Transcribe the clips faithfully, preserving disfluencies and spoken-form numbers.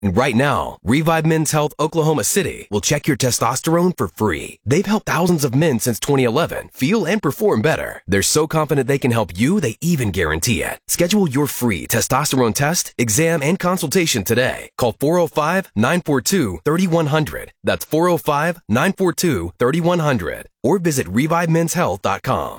And right now, Revive Men's Health Oklahoma City will check your testosterone for free. They've helped thousands of men since twenty eleven feel and perform better. They're so confident they can help you, they even guarantee it. Schedule your free testosterone test, exam, and consultation today. Call four oh five, nine four two, three one zero zero. That's four oh five, nine four two, three one zero zero. Or visit revive men's health dot com.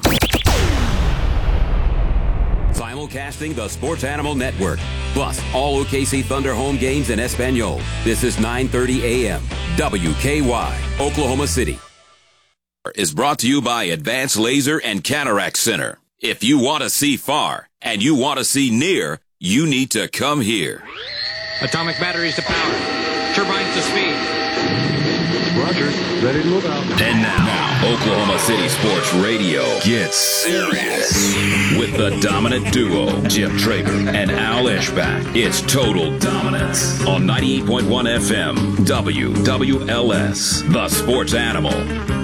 Simulcasting the Sports Animal Network, plus all O K C Thunder home games in Espanol. This is nine thirty a.m. W K Y, Oklahoma City. Is brought to you by Advanced Laser and Cataract Center. If you want to see far and you want to see near, you need to come here. Atomic batteries to power. Turbines to speed. Roger. Ready to move out. And now, now, Oklahoma City Sports Radio gets serious with the dominant duo, Jim Traeger and Al Eshbach. It's Total Dominance on ninety-eight point one F M, W W L S, the Sports Animal.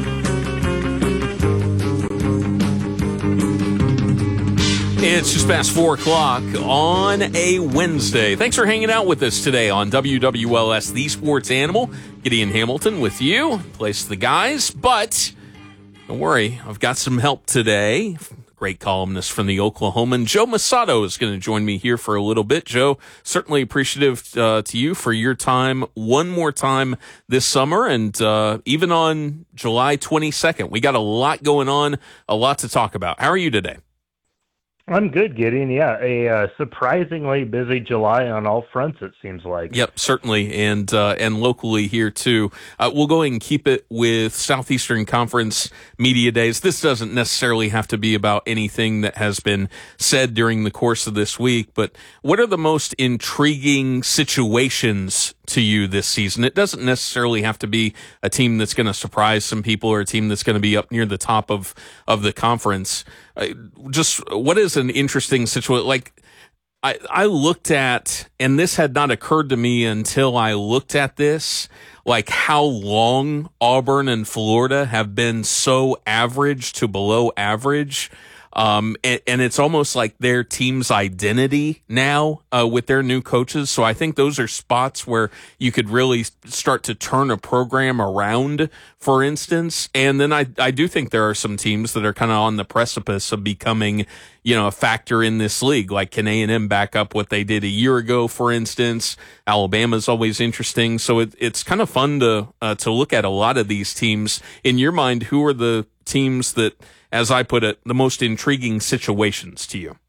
It's just past four o'clock on a Wednesday. Thanks for hanging out with us today on W W L S, the Sports Animal. Gideon Hamilton with you, place the guys, but don't worry, I've got some help today. Great columnist from the Oklahoman, Joe Masato, is going to join me here for a little bit. Joe, certainly appreciative uh, to you for your time one more time this summer, and uh, even on July twenty-second. We got a lot going on, a lot to talk about. How are you today? I'm good, Gideon. Yeah, a uh, surprisingly busy July on all fronts, it seems like. Yep, certainly, and uh, and locally here, too. Uh, we'll go ahead and keep it with Southeastern Conference Media Days. This doesn't necessarily have to be about anything that has been said during the course of this week, but what are the most intriguing situations to you this season? It doesn't necessarily have to be a team that's going to surprise some people or a team that's going to be up near the top of, of the conference. Uh, just what is an interesting situation? Like I, I looked at, and this had not occurred to me until I looked at this, like how long Auburn and Florida have been so average to below average. Um, and, and it's almost like their team's identity now uh, with their new coaches. So I think those are spots where you could really start to turn a program around, for instance. And then I, I do think there are some teams that are kind of on the precipice of becoming, you know, a factor in this league. Like, can A and M back up what they did a year ago, for instance? Alabama's always interesting. So it, it's kind of fun to uh, to look at a lot of these teams. In your mind, who are the teams that, as I put it, the most intriguing situations to you?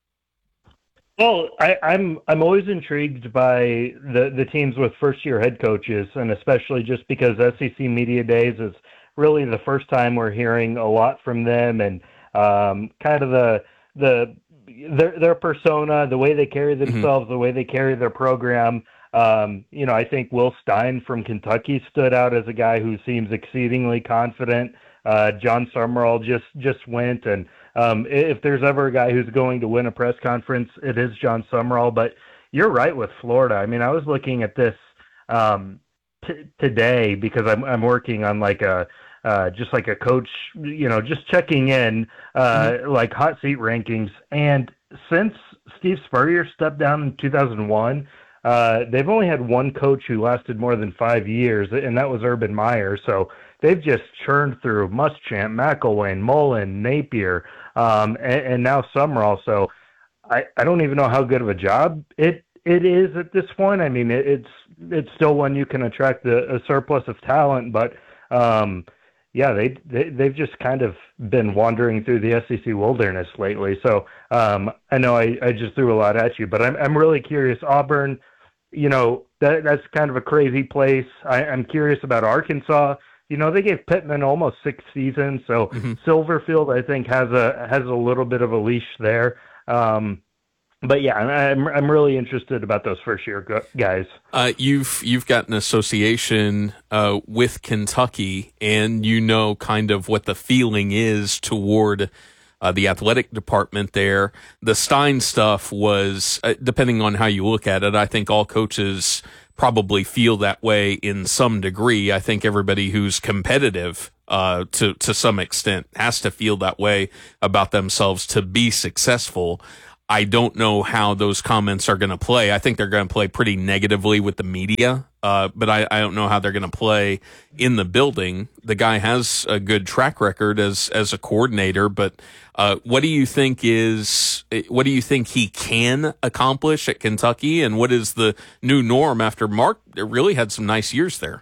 Well, I, I'm I'm always intrigued by the, the teams with first-year head coaches, and especially just because S E C Media Days is really the first time we're hearing a lot from them, and um, kind of the the their their persona, the way they carry themselves, mm-hmm. the way they carry their program. Um, you know, I think Will Stein from Kentucky stood out as a guy who seems exceedingly confident. Uh, John Summerall just, just went, and um, if there's ever a guy who's going to win a press conference, it is John Summerall. But you're right with Florida. I mean, I was looking at this um, t- today because I'm I'm working on like a uh, just like a coach, you know, just checking in uh, mm-hmm. like hot seat rankings. And since Steve Spurrier stepped down in two thousand one, uh, they've only had one coach who lasted more than five years, and that was Urban Meyer. So they've just churned through Muschamp, McElwain, Mullen, Napier, um, and, and now Summerall. So I, I don't even know how good of a job it it is at this point. I mean, it, it's it's still one you can attract a, a surplus of talent, but um, yeah, they, they they've just kind of been wandering through the S E C wilderness lately. So um, I know I, I just threw a lot at you, but I'm I'm really curious. Auburn, you know, that that's kind of a crazy place. I, I'm curious about Arkansas. You know, they gave Pittman almost six seasons, so mm-hmm. Silverfield, I think, has a has a little bit of a leash there. Um, but yeah, I'm I'm really interested about those first year guys. Uh, you've you've got an association uh, with Kentucky, and you know kind of what the feeling is toward uh, the athletic department there. The Stein stuff was, uh, depending on how you look at it, I think all coaches probably feel that way in some degree. I think everybody who's competitive uh, to to some extent has to feel that way about themselves to be successful. I don't know how those comments are going to play. I think they're going to play pretty negatively with the media, uh, but I, I don't know how they're going to play in the building. The guy has a good track record as as a coordinator, but uh, what do you think is what do you think he can accomplish at Kentucky, and what is the new norm after Mark really had some nice years there?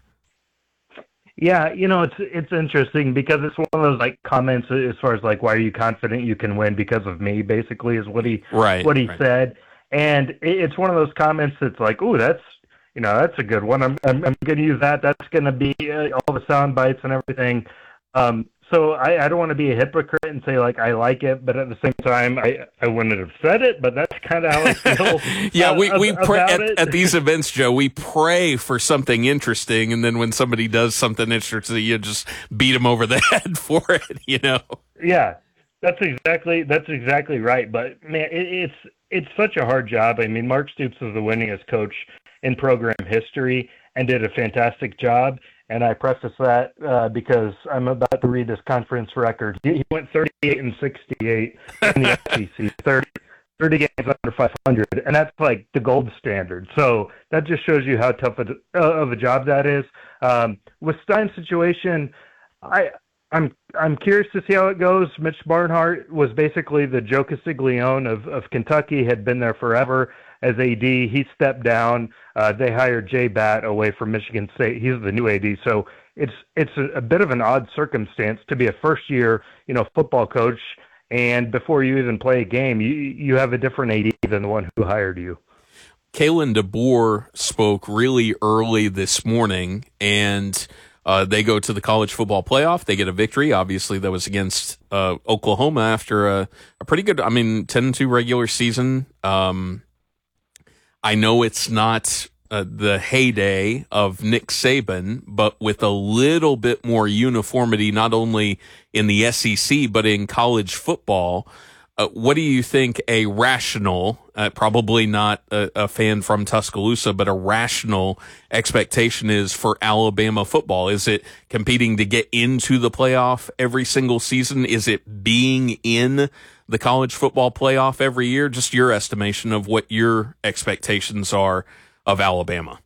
Yeah, you know, it's it's interesting because it's one of those like comments as far as like, why are you confident you can win because of me? Basically, is what he right, what he right. said, and it, it's one of those comments that's like, oh, that's you know, that's a good one. I'm I'm, I'm going to use that. That's going to be uh, all the sound bites and everything. Um, so I, I don't want to be a hypocrite and say like I like it, but at the same time, I, I wouldn't have said it. But that's kind of how I feel. yeah, uh, we we about pray at, it. at these events, Joe. We pray for something interesting, and then when somebody does something interesting, you just beat them over the head for it. You know? Yeah, that's exactly that's exactly right. But man, it, it's it's such a hard job. I mean, Mark Stoops is the winningest coach in program history and did a fantastic job. And I preface that uh, because I'm about to read his conference record. He, he went thirty-eight and sixty-eight in the S E C, thirty, thirty games under five hundred, and that's like the gold standard. So that just shows you how tough a, uh, of a job that is. Um, with Stein's situation, I I'm I'm curious to see how it goes. Mitch Barnhart was basically the Joe Castiglione of, of Kentucky, had been there forever as A D. He stepped down. Uh, they hired Jay Batt away from Michigan State. He's the new A D. So it's it's a, a bit of an odd circumstance to be a first year, you know, football coach, and before you even play a game, you you have a different A D than the one who hired you. Kalen DeBoer spoke really early this morning, and uh, they go to the college football playoff. They get a victory. Obviously, that was against uh, Oklahoma after a, a pretty good, I mean, ten and two regular season. Um, I know it's not uh, the heyday of Nick Saban, but with a little bit more uniformity, not only in the S E C, but in college football. Uh, what do you think a rational, uh, probably not a, a fan from Tuscaloosa, but a rational expectation is for Alabama football? Is it competing to get into the playoff every single season? Is it being in the college football playoff every year? Just your estimation of what your expectations are of Alabama.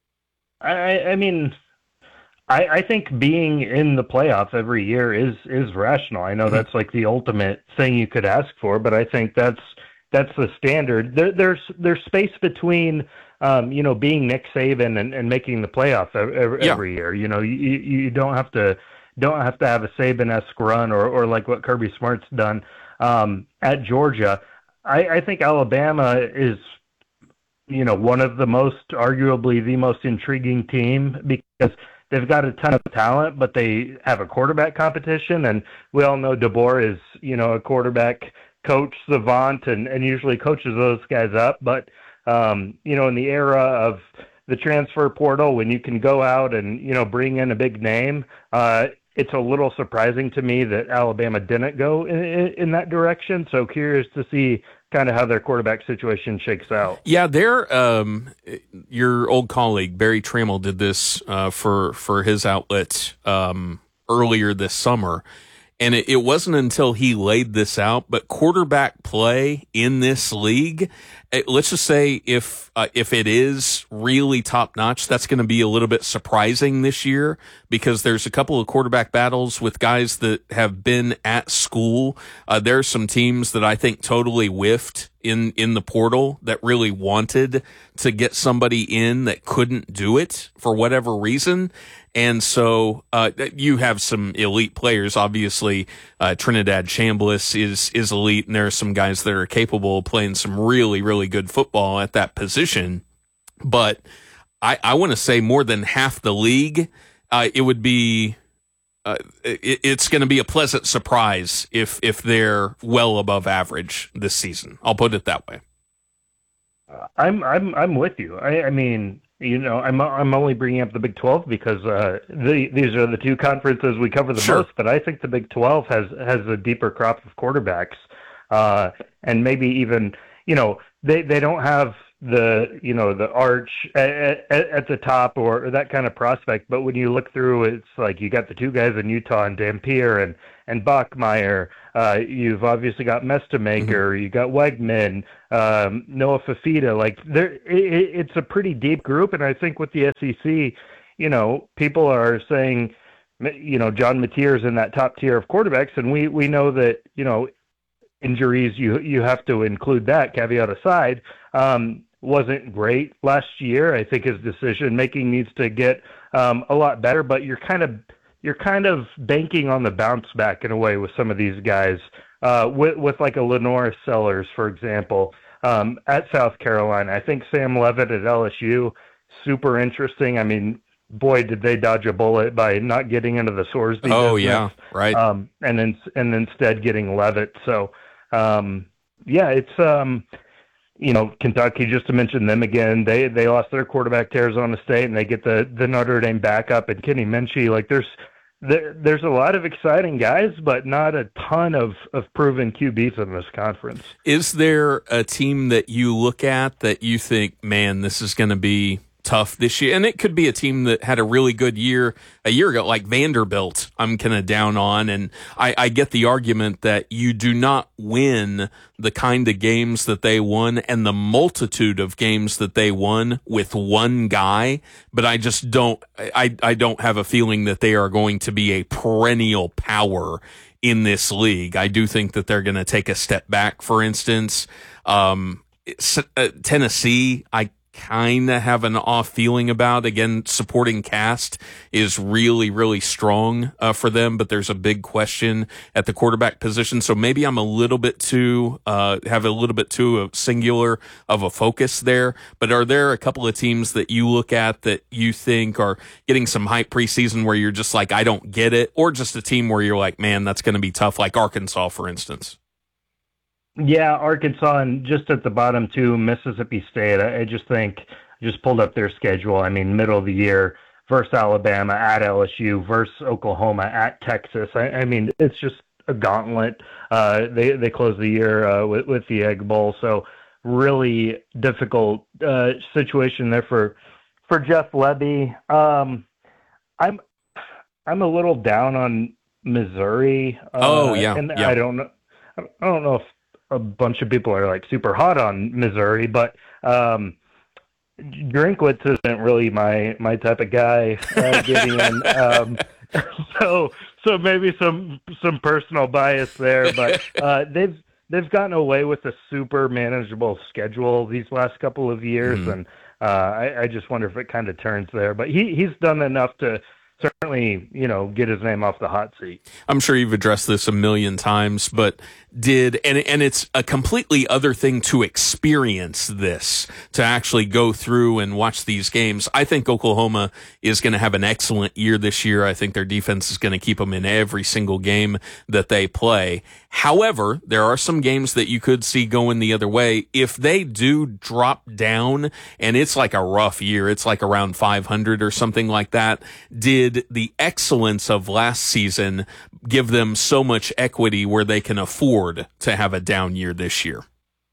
I, I mean, I, I think being in the playoff every year is is rational. I know mm-hmm. that's like the ultimate thing you could ask for, but I think that's that's the standard. There, there's there's space between um, you know, being Nick Saban and, and making the playoff every, yeah. every year. You know, you you don't have to don't have to have a Saban-esque run or or like what Kirby Smart's done um, at Georgia. I, I think Alabama is, you know, one of the most, arguably the most intriguing team because they've got a ton of talent, but they have a quarterback competition, and we all know DeBoer is, you know, a quarterback coach savant and, and usually coaches those guys up. But, um, you know, in the era of the transfer portal, when you can go out and, you know, bring in a big name, uh, it's a little surprising to me that Alabama didn't go in, in, in that direction. So curious to see kind of how their quarterback situation shakes out. Yeah, they're, um, your old colleague, Barry Trammell, did this uh, for, for his outlet um, earlier this summer. And it, it wasn't until he laid this out, but quarterback play in this league, it, let's just say if uh, if it is really top notch, that's going to be a little bit surprising this year because there's a couple of quarterback battles with guys that have been at school. Uh, there are some teams that I think totally whiffed in in the portal that really wanted to get somebody in that couldn't do it for whatever reason. And so uh, you have some elite players. Obviously, uh, Trinidad Chambliss is is elite, and there are some guys that are capable of playing some really, really good football at that position. But I, I want to say more than half the league, uh, it would be uh, it, it's going to be a pleasant surprise if if they're well above average this season. I'll put it that way. I'm I'm I'm with you. I, I mean. You know, I'm I'm only bringing up the Big twelve because uh, the, these are the two conferences we cover the sure. most. But I think the Big twelve has has a deeper crop of quarterbacks, uh, and maybe even, you know, they, they don't have the, you know, the arch at, at, at the top or, or that kind of prospect. But when you look through, it's like you got the two guys in Utah and Dampier and and Bachmeyer. Uh, you've obviously got Mestemaker. Mm-hmm. You got Wegman, um, Noah Fafita. Like there, it, it's a pretty deep group, and I think with the S E C, you know, people are saying, you know, John Mateer's in that top tier of quarterbacks, and we we know that, you know, injuries, you you have to include that, caveat aside, um, wasn't great last year. I think his decision making needs to get um, a lot better, but you're kind of you're kind of banking on the bounce back in a way with some of these guys, uh, with with like a Lenora Sellers, for example, um, at South Carolina. I think Sam Levitt at L S U, super interesting. I mean, boy, did they dodge a bullet by not getting into the Sorsby. Oh business, yeah, right. Um, and then and instead getting Levitt. So. Um, yeah, it's, um, you know, Kentucky, just to mention them again, they, they lost their quarterback to Arizona State, and they get the, the Notre Dame backup and Kenny Minchie. Like there's, there, there's a lot of exciting guys, but not a ton of, of proven Q Bs in this conference. Is there a team that you look at that you think, man, this is going to be tough this year? And it could be a team that had a really good year a year ago, like Vanderbilt, I'm kind of down on. And I, I get the argument that you do not win the kind of games that they won and the multitude of games that they won with one guy. But I just don't, I, I don't have a feeling that they are going to be a perennial power in this league. I do think that they're going to take a step back, for instance. Um, Tennessee, I kind of have an off feeling about. Again, supporting cast is really, really strong uh, for them, but there's a big question at the quarterback position. So maybe I'm a little bit too, uh, have a little bit too a singular of a focus there. But are there a couple of teams that you look at that you think are getting some hype preseason where you're just like, I don't get it? Or just a team where you're like, man, that's going to be tough, like Arkansas, for instance? Yeah, Arkansas, and just at the bottom too, Mississippi State. I, I just think, I just pulled up their schedule. I mean, middle of the year versus Alabama at L S U versus Oklahoma at Texas. I, I mean, it's just a gauntlet. Uh, they they close the year uh, with with the Egg Bowl, so really difficult uh, situation there for for Jeff Lebby. Um, I'm I'm a little down on Missouri. Uh, oh yeah, and yeah. I don't know. I don't know if a bunch of people are like super hot on Missouri, but um, Drinkwitz isn't really my, my type of guy, uh, getting in. Um, so, so maybe some, some personal bias there, but uh, they've, they've gotten away with a super manageable schedule these last couple of years. Mm-hmm. And uh, I, I just wonder if it kind of turns there, but he, he's done enough to certainly, you know, get his name off the hot seat. I'm sure you've addressed this a million times, but did, and, and it's a completely other thing to experience this, to actually go through and watch these games. I think Oklahoma is going to have an excellent year this year. I think their defense is going to keep them in every single game that they play. However, there are some games that you could see going the other way. If they do drop down and it's like a rough year, it's like around five hundred or something like that, did the excellence of last season give them so much equity where they can afford to have a down year this year?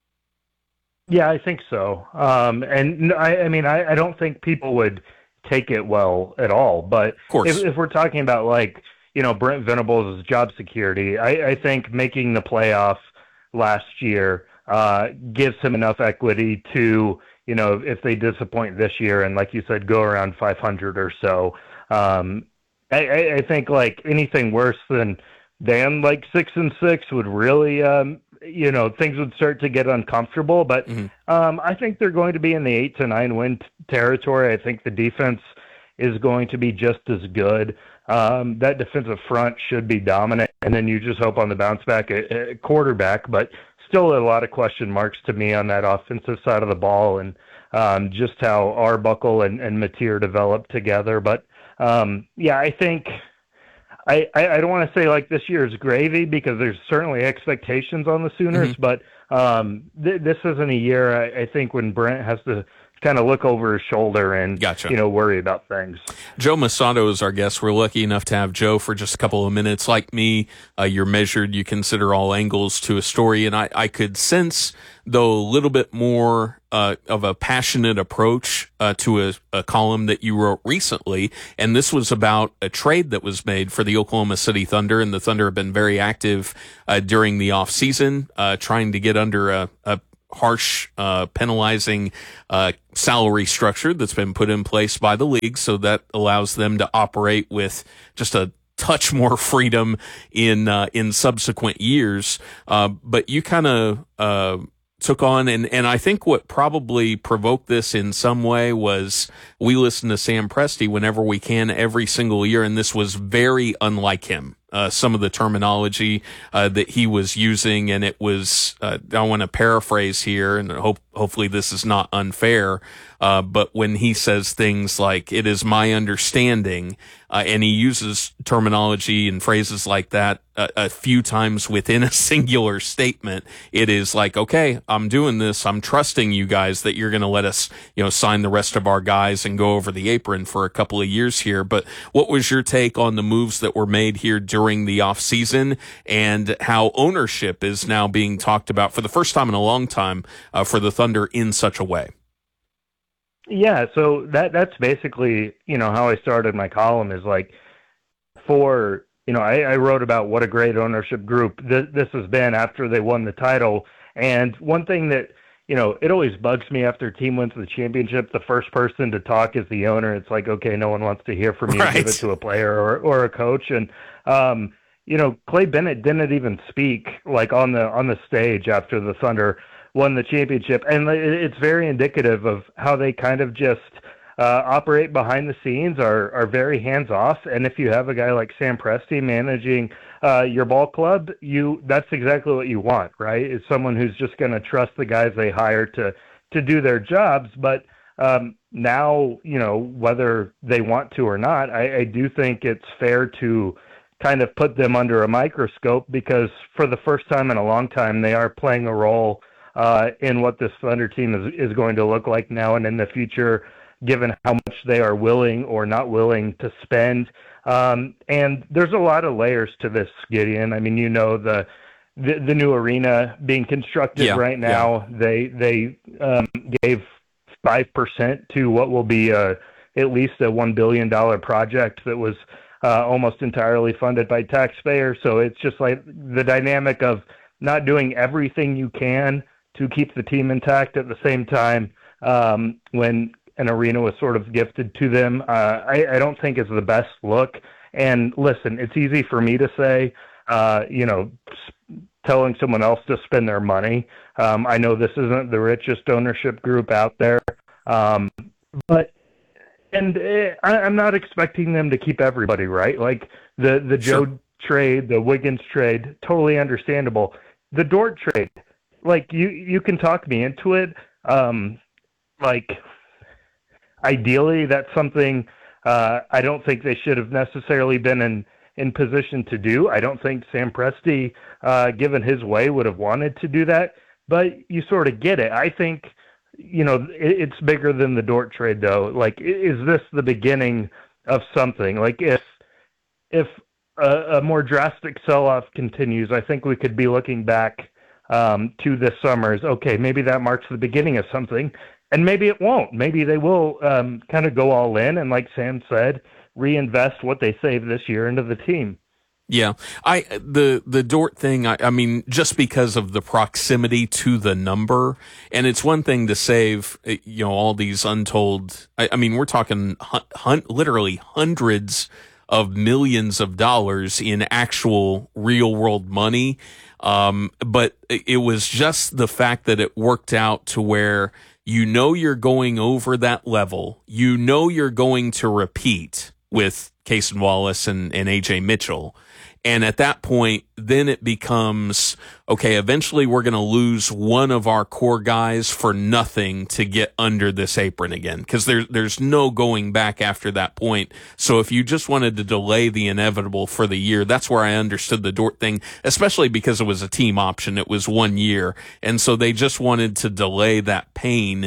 Yeah, I think so. Um, and I, I mean, I, I don't think people would take it well at all. But of course, if, if we're talking about, like, you know, Brent Venables' job security, I, I think making the playoff last year uh, gives him enough equity to, you know, if they disappoint this year and, like you said, go around five hundred or so. Um, I, I think like anything worse than than like six and six would really, um, you know, things would start to get uncomfortable. But mm-hmm. um, I think they're going to be in the eight to nine win t- territory. I think the defense is going to be just as good. Um, that defensive front should be dominant, and then you just hope on the bounce back at, at quarterback. But still, a lot of question marks to me on that offensive side of the ball, and um, just how Arbuckle and, and Mateer developed together. But um, yeah, I think I, I, I don't want to say like this year is gravy, because there's certainly expectations on the Sooners, mm-hmm. but um, th- this isn't a year, I, I think, when Brent has to kind of look over his shoulder and, gotcha. you know, worry about things. Joe Masato is our guest. We're lucky enough to have Joe for just a couple of minutes. Like me, uh, you're measured. You consider all angles to a story. And I, I could sense, though, a little bit more uh, of a passionate approach uh, to a, a column that you wrote recently. And this was about a trade that was made for the Oklahoma City Thunder. And the Thunder have been very active uh, during the offseason, uh, trying to get under a, a harsh, uh, penalizing, uh, salary structure that's been put in place by the league. So that allows them to operate with just a touch more freedom in, uh, in subsequent years. Uh, but you kind of, uh, took on, and, and I think what probably provoked this in some way was we listen to Sam Presti whenever we can every single year, and this was very unlike him. Uh, some of the terminology uh, that he was using, and it was, uh, I want to paraphrase here, and hope hopefully this is not unfair, uh, but when he says things like, it is my understanding, uh, and he uses terminology and phrases like that a, a few times within a singular statement, it is like, okay, I'm doing this, I'm trusting you guys that you're going to let us, you know, sign the rest of our guys and go over the apron for a couple of years here. But what was your take on the moves that were made here during during the off season, and how ownership is now being talked about for the first time in a long time uh, for the Thunder in such a way? Yeah, so that that's basically, you know, how I started my column is like, for, you know, I, I wrote about what a great ownership group th- this has been after they won the title. And one thing that, you know, it always bugs me after a team wins the championship, the first person to talk is the owner. It's like, okay, no one wants to hear from you. Right. Give it to a player or, or a coach. And, um, you know, Clay Bennett didn't even speak like on the, on the stage after the Thunder won the championship. And it's very indicative of how they kind of just uh, operate behind the scenes, are, are very hands off. And if you have a guy like Sam Presti managing uh, your ball club, you, that's exactly what you want, right? Is someone who's just going to trust the guys they hire to, to do their jobs. But um, now, you know, whether they want to or not, I, I do think it's fair to kind of put them under a microscope, because for the first time in a long time, they are playing a role uh, in what this Thunder team is, is going to look like now and in the future, given how much they are willing or not willing to spend. Um, and there's a lot of layers to this, Gideon. I mean, you know, the the, the new arena being constructed yeah, right now, yeah. they they um, gave five percent to what will be a, at least a one billion dollars project that was uh, almost entirely funded by taxpayers. So it's just like the dynamic of not doing everything you can to keep the team intact at the same time um, when an arena was sort of gifted to them, uh, I, I don't think is the best look. And listen, it's easy for me to say, uh, you know, telling someone else to spend their money. Um, I know this isn't the richest ownership group out there, um, but and uh, I, I'm not expecting them to keep everybody, right? Like the the Joe sure. trade, the Wiggins trade, totally understandable. The Dort trade, like you you can talk me into it, um, like. Ideally, that's something uh, I don't think they should have necessarily been in, in position to do. I don't think Sam Presti, uh, given his way, would have wanted to do that. But you sort of get it. I think, you know, it, it's bigger than the Dort trade, though. Like, is this the beginning of something? Like, if if a, a more drastic sell-off continues, I think we could be looking back um, to this summer as, okay, maybe that marks the beginning of something. And maybe it won't. Maybe they will um, kind of go all in and, like Sam said, reinvest what they save this year into the team. Yeah, I the the Dort thing. I, I mean, just because of the proximity to the number, and it's one thing to save, you know, all these untold. I, I mean, we're talking hun, hun, literally hundreds of millions of dollars in actual real world money. Um, but it was just the fact that it worked out to where, you know, you're going over that level. You know, you're going to repeat with Cason Wallace and, and A J Mitchell. And at that point, then it becomes, okay, eventually we're going to lose one of our core guys for nothing to get under this apron again. Because there, there's no going back after that point. So if you just wanted to delay the inevitable for the year, that's where I understood the Dort thing, especially because it was a team option. It was one year. And so they just wanted to delay that pain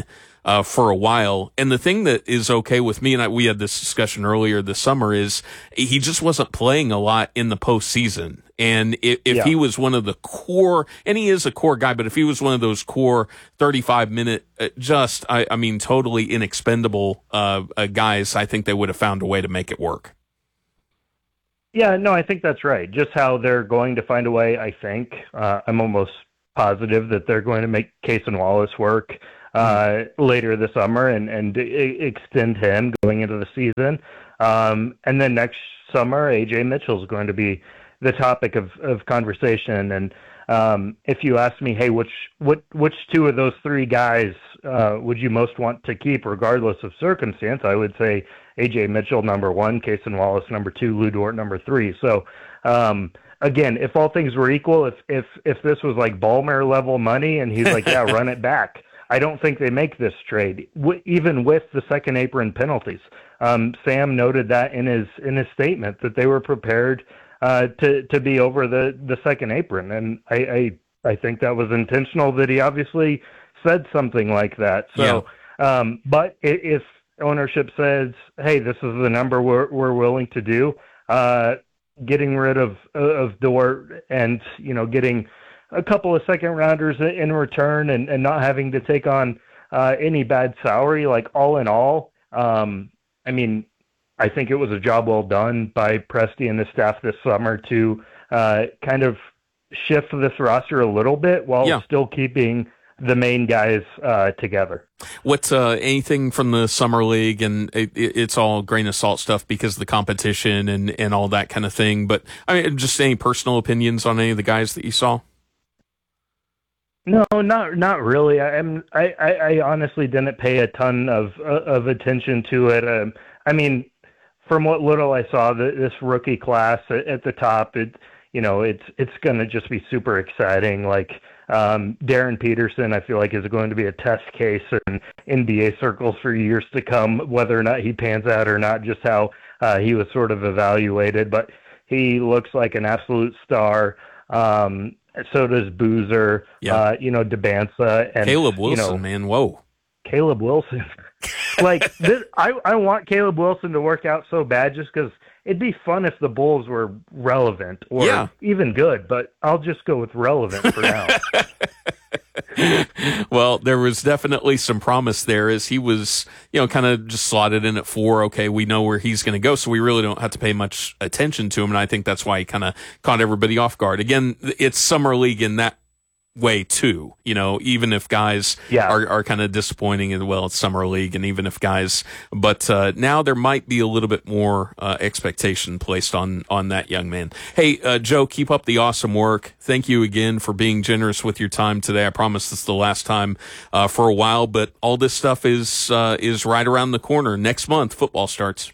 uh, for a while. And the thing that is okay with me, and I, we had this discussion earlier this summer, is he just wasn't playing a lot in the postseason. And if, if yeah. he was one of the core, and he is a core guy, but if he was one of those core thirty-five minute, uh, just, I, I mean, totally inexpendable uh, uh, guys, I think they would have found a way to make it work. Yeah, no, I think that's right. Just how they're going to find a way, I think. Uh, I'm almost positive that they're going to make Cason Wallace work uh, mm-hmm. later this summer and, and I- extend him going into the season. Um, and then next summer, A J Mitchell is going to be the topic of, of conversation. And um, if you ask me, hey, which what which two of those three guys uh, would you most want to keep regardless of circumstance, I would say A J Mitchell, number one, Cason Wallace, number two, Lou Dort, number three. So, um, again, if all things were equal, if if if this was like Ballmer level money and he's like, yeah, run it back, I don't think they make this trade, w- even with the second apron penalties. Um, Sam noted that in his in his statement that they were prepared uh, to to be over the, the second apron, and I, I I think that was intentional. That he obviously said something like that. So, yeah. um, but if ownership says, hey, this is the number we're we're willing to do, uh, getting rid of of Dort and, you know, getting a couple of second rounders in return and, and not having to take on uh, any bad salary, like all in all, um, I mean, I think it was a job well done by Presti and the staff this summer to uh, kind of shift this roster a little bit while yeah. still keeping the main guys uh, together. What's uh, anything from the summer league, and it, it's all grain of salt stuff because of the competition and, and all that kind of thing. But I mean, just any personal opinions on any of the guys that you saw? No, not not really. I am. I, I, I honestly didn't pay a ton of of attention to it. Um, I mean, from what little I saw, the, this rookie class at, at the top, it you know, it's it's going to just be super exciting. Like um, Darren Peterson, I feel like is going to be a test case in N B A circles for years to come, whether or not he pans out or not. Just how uh, he was sort of evaluated, but he looks like an absolute star. Um, So does Boozer, yeah. uh, you know, Debansa, and Caleb Wilson, you know, man, whoa, Caleb Wilson. like this, I, I want Caleb Wilson to work out so bad, just because it'd be fun if the Bulls were relevant or yeah. even good. But I'll just go with relevant for now. Well, there was definitely some promise there as he was, you know, kind of just slotted in at four. Okay, we know where he's going to go, so we really don't have to pay much attention to him. And I think that's why he kind of caught everybody off guard. Again, it's summer league in that way too, you know, even if guys yeah. are, are kind of disappointing as well, it's summer league, and even if guys, but uh, now there might be a little bit more uh, expectation placed on on that young man. Hey, uh, Joe, keep up the awesome work. Thank you again for being generous with your time today. I promise this is the last time uh, for a while, but all this stuff is uh, is right around the corner. Next month, football starts.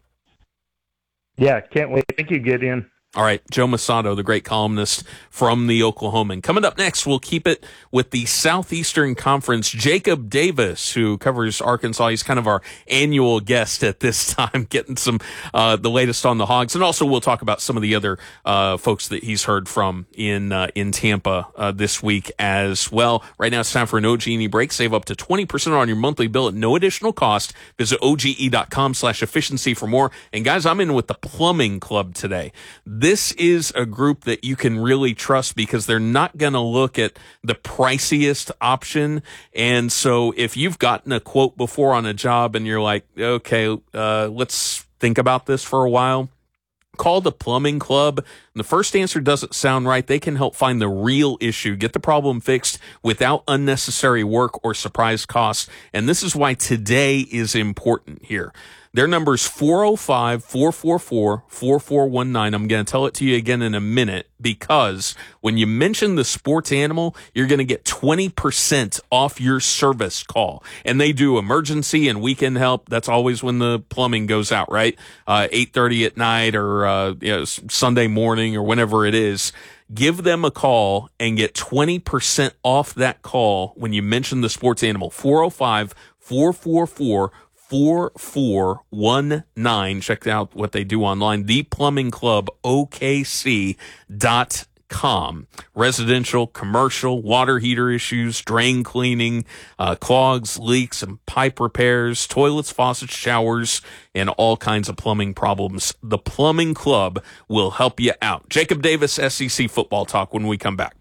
Yeah, can't wait. Thank you, Gideon. All right, Joe Mussatto, the great columnist from the Oklahoman. Coming up next, we'll keep it with the Southeastern Conference. Jacob Davis, who covers Arkansas, he's kind of our annual guest at this time, getting some uh the latest on the Hogs, and also we'll talk about some of the other uh folks that he's heard from in uh, in Tampa uh, this week as well. Right now, it's time for an O G and E break. Save up to twenty percent on your monthly bill at no additional cost. Visit O G E dot com slash efficiency for more. And guys, I'm in with the Plumbing Club today. This is a group that you can really trust because they're not going to look at the priciest option. And so if you've gotten a quote before on a job and you're like, okay, uh, let's think about this for a while, call the Plumbing Club. And the first answer doesn't sound right. They can help find the real issue, get the problem fixed without unnecessary work or surprise costs. And this is why today is important here. Their number is four oh five, four four four, four four one nine. I'm going to tell it to you again in a minute because when you mention the sports animal, you're going to get twenty percent off your service call. And they do emergency and weekend help. That's always when the plumbing goes out, right? Uh, eight thirty at night or uh, you know, Sunday morning or whenever it is. Give them a call and get twenty percent off that call when you mention the sports animal. four oh five, four four four, four four one nine. Check out what they do online, the plumbing club O K C dot com. Residential, commercial, water heater issues, drain cleaning, uh, clogs, leaks, and pipe repairs, toilets, faucets, showers, and all kinds of plumbing problems. The Plumbing Club will help you out. Jacob Davis, S E C Football Talk, when we come back.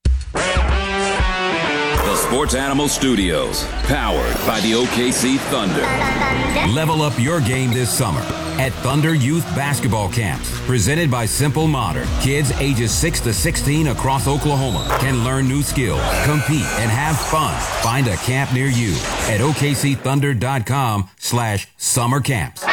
The Sports Animal Studios, powered by the O K C Thunder. Level up your game this summer at Thunder Youth Basketball Camps, presented by Simple Modern. Kids ages six to sixteen across Oklahoma can learn new skills, compete, and have fun. Find a camp near you at O K C thunder dot com slash summer camps.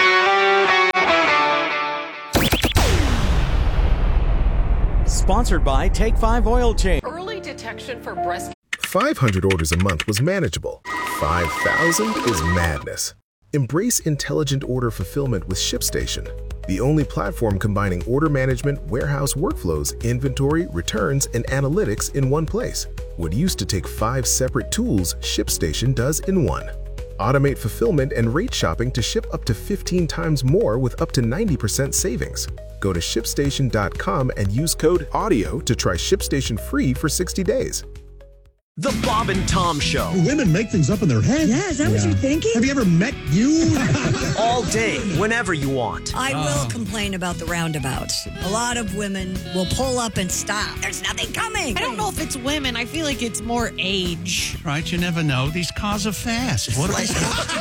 Sponsored by Take five Oil Change. Early detection for breast. five hundred orders a month was manageable. five thousand is madness. Embrace intelligent order fulfillment with ShipStation, the only platform combining order management, warehouse workflows, inventory, returns, and analytics in one place. What used to take five separate tools, ShipStation does in one. Automate fulfillment and rate shopping to ship up to fifteen times more with up to ninety percent savings. Go to ship station dot com and use code AUDIO to try ShipStation free for sixty days. The Bob and Tom Show. Women make things up in their head. Yeah, is that yeah. what you're thinking? Have you ever met you? All day, whenever you want. I will oh. complain about the roundabouts. A lot of women will pull up and stop. There's nothing coming. I don't know if it's women. I feel like it's more age. Right, you never know. These cars are fast. What like,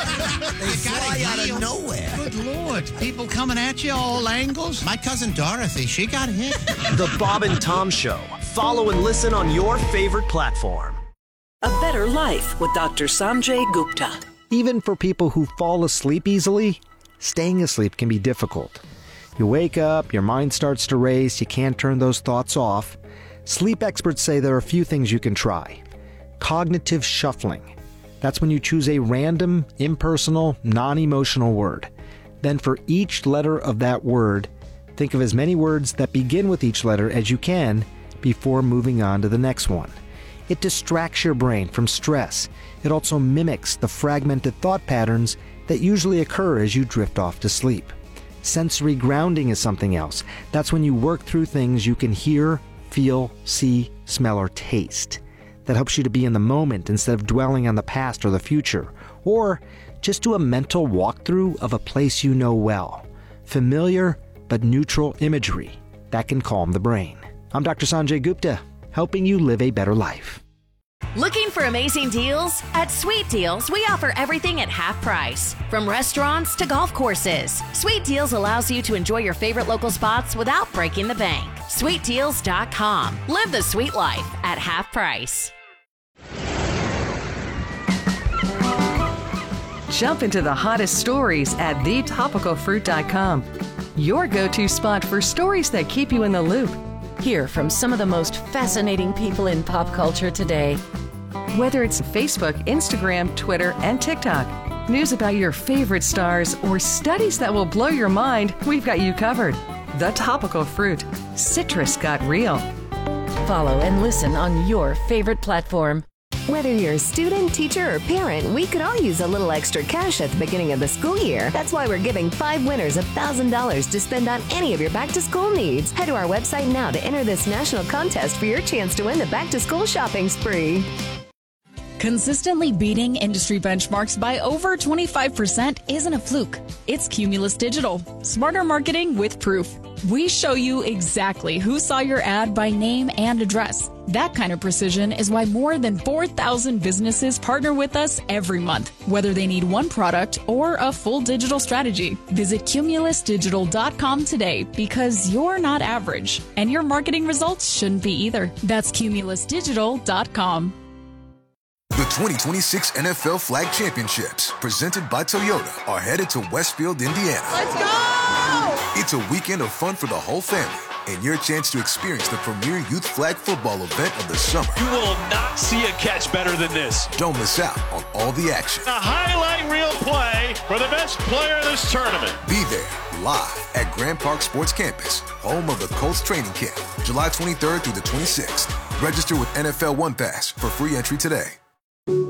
they fly out of nowhere. Good Lord. People coming at you all angles. My cousin Dorothy, she got hit. The Bob and Tom Show. Follow and listen on your favorite platform. A better life with Doctor Sanjay Gupta. Even for people who fall asleep easily, staying asleep can be difficult. You wake up, your mind starts to race, you can't turn those thoughts off. Sleep experts say there are a few things you can try. Cognitive shuffling. That's when you choose a random, impersonal, non-emotional word. Then for each letter of that word, think of as many words that begin with each letter as you can before moving on to the next one. It distracts your brain from stress. It also mimics the fragmented thought patterns that usually occur as you drift off to sleep. Sensory grounding is something else. That's when you work through things you can hear, feel, see, smell, or taste. That helps you to be in the moment instead of dwelling on the past or the future. Or just do a mental walkthrough of a place you know well. Familiar but neutral imagery. That can calm the brain. I'm Doctor Sanjay Gupta, helping you live a better life. Looking for amazing deals? At Sweet Deals, we offer everything at half price. From restaurants to golf courses, Sweet Deals allows you to enjoy your favorite local spots without breaking the bank. sweet deals dot com. Live the sweet life at half price. Jump into the hottest stories at the topical fruit dot com. Your go-to spot for stories that keep you in the loop. Hear from some of the most fascinating people in pop culture today. Whether it's Facebook, Instagram, Twitter, and TikTok, news about your favorite stars, or studies that will blow your mind, we've got you covered. The Topical Fruit. Citrus got real. Follow and listen on your favorite platform. Whether you're a student, teacher, or parent, we could all use a little extra cash at the beginning of the school year. That's why we're giving five winners one thousand dollars to spend on any of your back-to-school needs. Head to our website now to enter this national contest for your chance to win the back-to-school shopping spree. Consistently beating industry benchmarks by over twenty-five percent isn't a fluke. It's Cumulus Digital. Smarter marketing with proof. We show you exactly who saw your ad by name and address. That kind of precision is why more than four thousand businesses partner with us every month, whether they need one product or a full digital strategy. Visit cumulus digital dot com today because you're not average, and your marketing results shouldn't be either. That's cumulus digital dot com. The twenty twenty-six N F L Flag Championships, presented by Toyota, are headed to Westfield, Indiana. Let's go! It's a weekend of fun for the whole family and your chance to experience the premier youth flag football event of the summer. You will not see a catch better than this. Don't miss out on all the action. A highlight reel play for the best player in this tournament. Be there live at Grand Park Sports Campus, home of the Colts training camp, July twenty-third through the twenty-sixth. Register with N F L One Pass for free entry today.